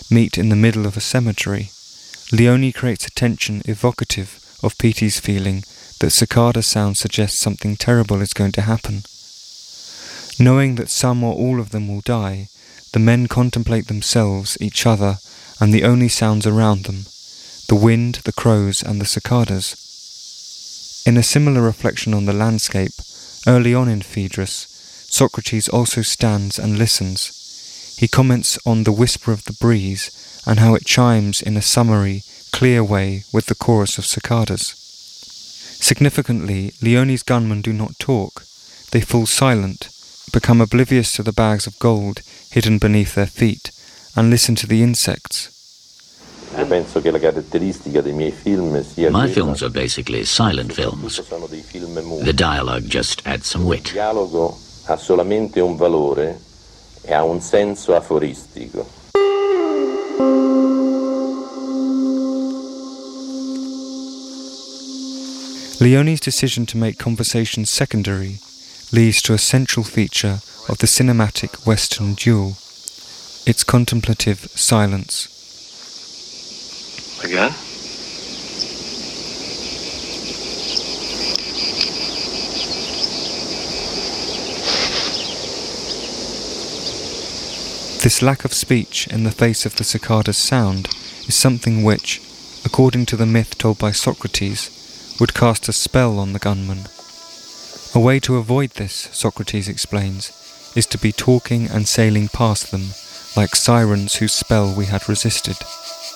meet in the middle of a cemetery, Leone creates a tension evocative of Petey's feeling that cicada sound suggests something terrible is going to happen. Knowing that some or all of them will die, the men contemplate themselves, each other, and the only sounds around them, the wind, the crows, and the cicadas. In a similar reflection on the landscape, early on in Phaedrus, Socrates also stands and listens. He comments on the whisper of the breeze and how it chimes in a summery, clear way with the chorus of cicadas. Significantly, Leone's gunmen do not talk. They fall silent, become oblivious to the bags of gold hidden beneath their feet, and listen to the insects. My films are basically silent films. The dialogue just adds some wit. Il dialogo ha solamente un valore e ha un senso aforistico. Leone's decision to make conversation secondary leads to a central feature of the cinematic Western duel, its contemplative silence. Again? This lack of speech in the face of the cicada's sound is something which, according to the myth told by Socrates, would cast a spell on the gunman. A way to avoid this, Socrates explains, is to be talking and sailing past them like sirens whose spell we had resisted.